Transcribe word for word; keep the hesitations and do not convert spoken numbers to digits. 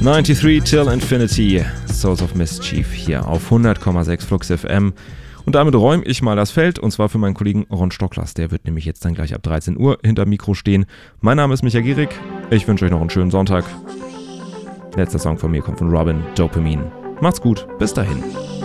neunundneunzig Till Infinity, Souls of Mischief hier auf hundert Komma sechs Flux F M. Und damit räume ich mal das Feld, und zwar für meinen Kollegen Ron Stocklers. Der wird nämlich jetzt dann gleich ab dreizehn Uhr hinter Mikro stehen. Mein Name ist Michael Gierig. Ich wünsche euch noch einen schönen Sonntag. Letzter Song von mir kommt von Robin, Dopamine. Macht's gut, bis dahin.